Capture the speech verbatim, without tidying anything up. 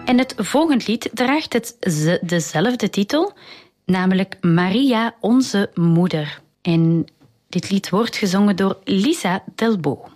En het volgende lied draagt het z- dezelfde titel, namelijk Maria, onze moeder. En dit lied wordt gezongen door Lisa Delbo.